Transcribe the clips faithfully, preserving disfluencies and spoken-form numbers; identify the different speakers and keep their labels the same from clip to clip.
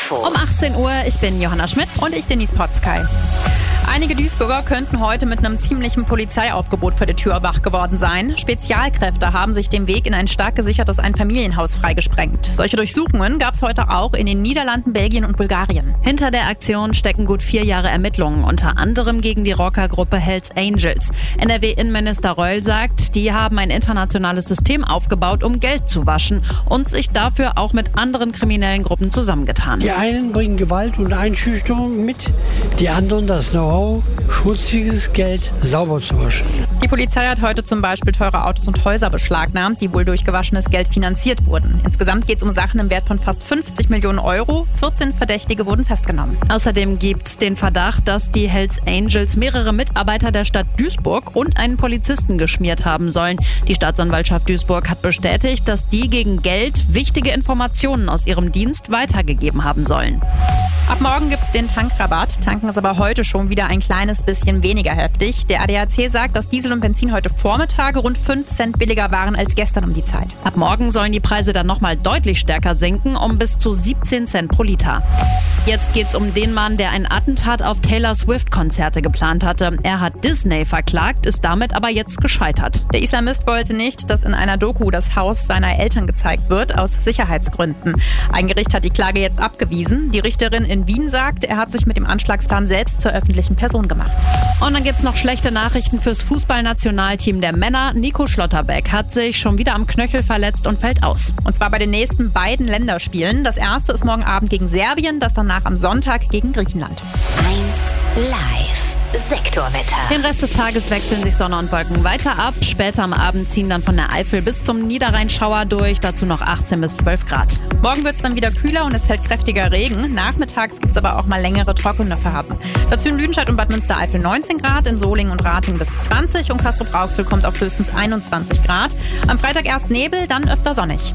Speaker 1: Um achtzehn Uhr, ich bin Johanna Schmidt.
Speaker 2: Und ich, Denise Potzkei. Einige Duisburger könnten heute mit einem ziemlichen Polizeiaufgebot vor der Tür wach geworden sein. Spezialkräfte haben sich den Weg in ein stark gesichertes Einfamilienhaus freigesprengt. Solche Durchsuchungen gab es heute auch in den Niederlanden, Belgien und Bulgarien.
Speaker 1: Hinter der Aktion stecken gut vier Jahre Ermittlungen, unter anderem gegen die Rockergruppe Hells Angels. N R W-Innenminister Reul sagt, die haben ein internationales System aufgebaut, um Geld zu waschen und sich dafür auch mit anderen kriminellen Gruppen zusammengetan.
Speaker 3: Die einen bringen Gewalt und Einschüchterung mit, die anderen das Know-how, schmutziges Geld sauber zu waschen.
Speaker 2: Die Polizei hat heute zum Beispiel teure Autos und Häuser beschlagnahmt, die wohl durch gewaschenes Geld finanziert wurden. Insgesamt geht es um Sachen im Wert von fast fünfzig Millionen Euro. vierzehn Verdächtige wurden festgenommen.
Speaker 1: Außerdem gibt es den Verdacht, dass die Hells Angels mehrere Mitarbeiter der Stadt Duisburg und einen Polizisten geschmiert haben sollen. Die Staatsanwaltschaft Duisburg hat bestätigt, dass die gegen Geld wichtige Informationen aus ihrem Dienst weitergegeben haben sollen.
Speaker 2: Ab morgen gibt es den Tankrabatt. Tanken ist aber heute schon wieder ein kleines bisschen weniger heftig. Der A D A C sagt, dass Diesel und Benzin heute Vormittage rund fünf Cent billiger waren als gestern um die Zeit.
Speaker 1: Ab morgen sollen die Preise dann nochmal deutlich stärker sinken, um bis zu siebzehn Cent pro Liter. Jetzt geht's um den Mann, der ein Attentat auf Taylor Swift-Konzerte geplant hatte. Er hat Disney verklagt, ist damit aber jetzt gescheitert.
Speaker 2: Der Islamist wollte nicht, dass in einer Doku das Haus seiner Eltern gezeigt wird, aus Sicherheitsgründen. Ein Gericht hat die Klage jetzt abgewiesen. Die Richterin in Wien sagt, er hat sich mit dem Anschlagsplan selbst zur öffentlichen Person gemacht.
Speaker 1: Und dann gibt's noch schlechte Nachrichten fürs Fußballnationalteam der Männer. Nico Schlotterbeck hat sich schon wieder am Knöchel verletzt und fällt aus.
Speaker 2: Und zwar bei den nächsten beiden Länderspielen. Das erste ist morgen Abend gegen Serbien, das danach am Sonntag gegen Griechenland.
Speaker 4: eins live. Sektorwetter.
Speaker 1: Den Rest des Tages wechseln sich Sonne und Wolken weiter ab. Später am Abend ziehen dann von der Eifel bis zum Niederrhein Schauer durch. Dazu noch achtzehn bis zwölf Grad.
Speaker 2: Morgen wird es dann wieder kühler und es fällt kräftiger Regen. Nachmittags gibt es aber auch mal längere trockene Phasen. Dazu in Lüdenscheid und Bad Münstereifel neunzehn Grad, in Solingen und Ratingen bis zwanzig und Castrop-Rauxel kommt auf höchstens einundzwanzig Grad. Am Freitag erst Nebel, dann öfter sonnig.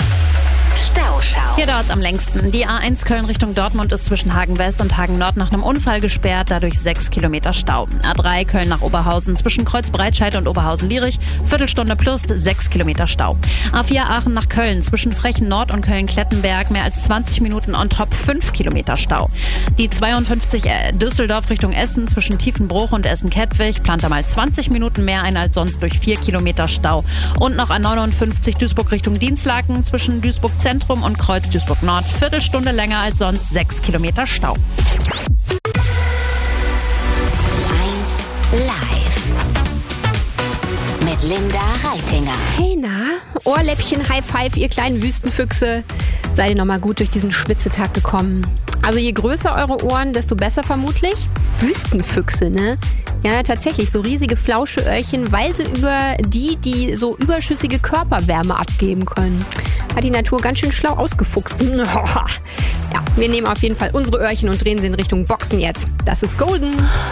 Speaker 4: Stauschau.
Speaker 1: Hier dauert es am längsten. Die A eins Köln Richtung Dortmund ist zwischen Hagen West und Hagen Nord nach einem Unfall gesperrt, dadurch sechs Kilometer Stau. A drei Köln nach Oberhausen zwischen Kreuzbreitscheid und Oberhausen-Lierich, Viertelstunde plus, sechs Kilometer Stau. A vier Aachen nach Köln zwischen Frechen Nord und Köln-Klettenberg, mehr als zwanzig Minuten on top, fünf Kilometer Stau. Die zweiundfünfzig Düsseldorf Richtung Essen zwischen Tiefenbruch und Essen-Kettwig plant da mal zwanzig Minuten mehr ein als sonst durch vier Kilometer Stau. Und noch A neunundfünfzig Duisburg Richtung Dienstlaken zwischen Duisburg Zentrum und Kreuz Duisburg Nord, Viertelstunde länger als sonst, sechs Kilometer Stau.
Speaker 4: eins live. Mit Linda Reitinger.
Speaker 5: Hey, na? Ohrläppchen, High Five, ihr kleinen Wüstenfüchse. Seid ihr nochmal gut durch diesen Schwitzetag gekommen? Also je größer eure Ohren, desto besser vermutlich. Wüstenfüchse, ne? Ja, tatsächlich, so riesige Flauscheöhrchen, weil sie über die, die so überschüssige Körperwärme abgeben können. Hat die Natur ganz schön schlau ausgefuchst. Ja, wir nehmen auf jeden Fall unsere Öhrchen und drehen sie in Richtung Boxen jetzt. Das ist Golden.